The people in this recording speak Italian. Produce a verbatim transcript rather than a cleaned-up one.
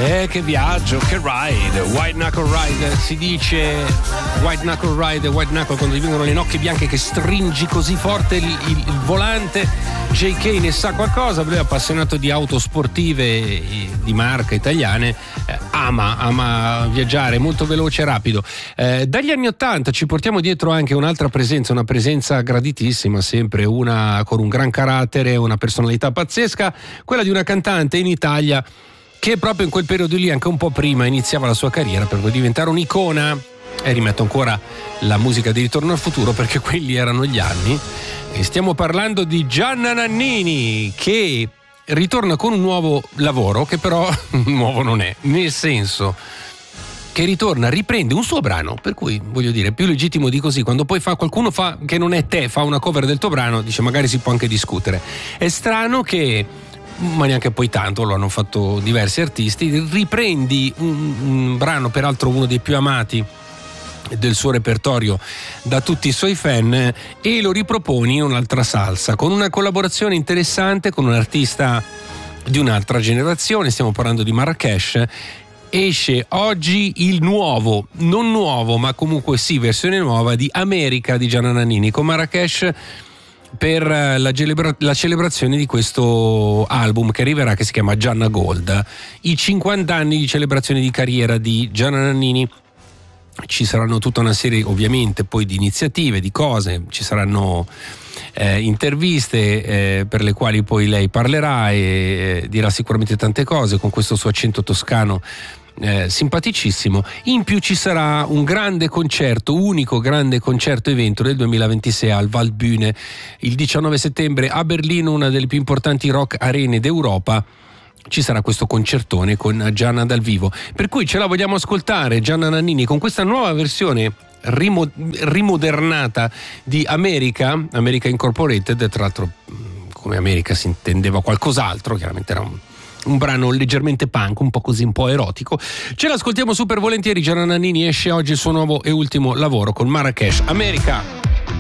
Eh, che viaggio, che ride, White Knuckle Ride, si dice White Knuckle Ride, White Knuckle quando ti vengono le nocche bianche che stringi così forte il, il, il volante. J K ne sa qualcosa, lui è appassionato di auto sportive di marca italiane, eh, ama, ama viaggiare molto veloce e rapido. Eh, dagli anni ottanta ci portiamo dietro anche un'altra presenza, una presenza graditissima, sempre una con un gran carattere, una personalità pazzesca, quella di una cantante in Italia che proprio in quel periodo lì, anche un po' prima, iniziava la sua carriera per poi diventare un'icona. E rimetto ancora la musica di Ritorno al futuro perché quelli erano gli anni. E stiamo parlando di Gianna Nannini, che ritorna con un nuovo lavoro, che però nuovo non è, nel senso che ritorna, riprende un suo brano, per cui voglio dire, più legittimo di così, quando poi fa qualcuno fa che non è te, fa una cover del tuo brano, dice magari si può anche discutere. È strano che, ma neanche poi tanto, lo hanno fatto diversi artisti, riprendi un, un brano, peraltro uno dei più amati del suo repertorio da tutti i suoi fan, e lo riproponi in un'altra salsa, con una collaborazione interessante con un artista di un'altra generazione. Stiamo parlando di Marrakesh. Esce oggi il nuovo, non nuovo ma comunque sì, versione nuova di America di Gianna Nannini con Marrakesh, per la, celebra- la celebrazione di questo album che arriverà, che si chiama Gianna Gold, i cinquanta anni di celebrazione di carriera di Gianna Nannini. Ci saranno tutta una serie ovviamente poi di iniziative, di cose, ci saranno eh, interviste eh, per le quali poi lei parlerà e eh, dirà sicuramente tante cose con questo suo accento toscano Eh, simpaticissimo. In più ci sarà un grande concerto, unico grande concerto evento del duemilaventisei al Waldbühne il diciannove settembre a Berlino, una delle più importanti rock arene d'Europa. Ci sarà questo concertone con Gianna dal vivo, per cui ce la vogliamo ascoltare Gianna Nannini con questa nuova versione rimo- rimodernata di America, America Incorporated. Tra l'altro come America si intendeva qualcos'altro, chiaramente era un un brano leggermente punk, un po' così, un po' erotico. Ce l'ascoltiamo super volentieri. Gianna Nannini, esce oggi il suo nuovo e ultimo lavoro con Marrakesh, America.